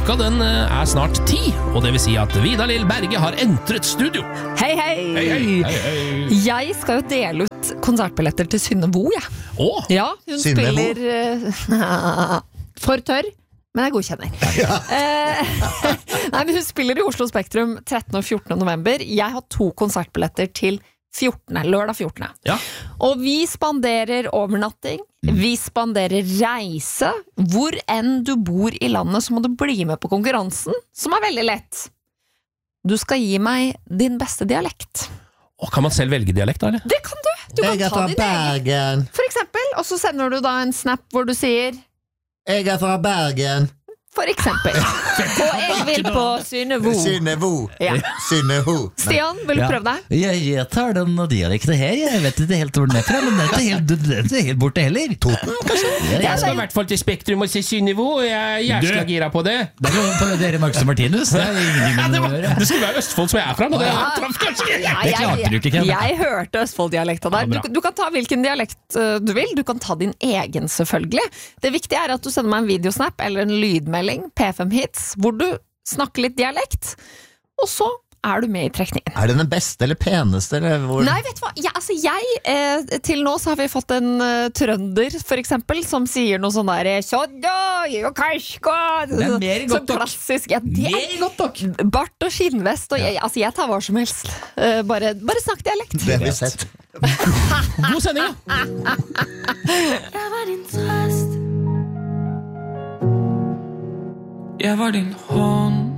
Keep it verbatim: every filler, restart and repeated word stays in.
Klokka den er snart ti, og det vil si at Vidar-Lill Berge har entret studio. Hei, hei. Hei, hei, hei, hei. Jeg skal jo dele ut konsertbilletter til Synne Vo, jeg. Åh, Ja, hun Synne Vo? spiller uh, for tørr, men jeg godkjenner. Eh, Nei, men hun spiller i Oslo Spektrum trettende og fjortende november. Jeg har to konsertbilletter til fjortende, lørdag fjortende. ja. Og vi spanderer overnatting, vi spanderer reise. Hvor enn du bor i landet, så må du bli med på konkurransen, som er veldig lett. Du skal gi meg din beste dialekt. Åh, kan man selv velge dialekt da, eller? Det kan du! Du kan Jeg er ta fra din egen. Bergen. For eksempel, og så sender du da en snap hvor du sier Jeg er fra Bergen. for eksempel. Og jeg vil på Synne Vo. Synne Vo. Ja. Synne Ho. Stian, vil du Ja. prøve deg? Jeg, jeg tar den dialekten her. Jeg vet ikke helt hvor den er fra, men det er ikke helt, det er ikke helt borte heller. Toten, kanskje? Jeg skal i hvert fall til Spektrum og se Synne Vo, og jeg er jævla Du- gira på det. Det er jo på dere Max og Martinus. Det er ingenting Ja, med det, det å var, gjøre. det skulle være Østfold som jeg er fra, men det Ja. traff kanskje ikke. Ja, Det klarte du ikke, Ken. Jeg hørte Østfold-dialekta der. Ja, bra. Du, du kan ta hvilken dialekt uh, du vil. Du kan ta din egen, selvfølgelig. Det viktige er at du sender meg en videosnap eller en lydmelding, P fem Hits, hvor du snakker litt dialekt, og så er du med i trekningen. Er det den beste eller peneste? Eller hvor? Nei, vet du hva? Ja, altså jeg, eh, til nå så har vi fått en eh, trønder, for eksempel, som sier noe sånn der «Sådda, jo karska!» Det er mer godt Sånn nok. klassisk. Ja, det er Mer godt nok. bart og skinnvest, og jeg, altså jeg tar hva som helst. Eh, bare, bare snakk dialekt. Det har vi sett. God sending, da. Jeg var din trøst. Jeg var din hånd.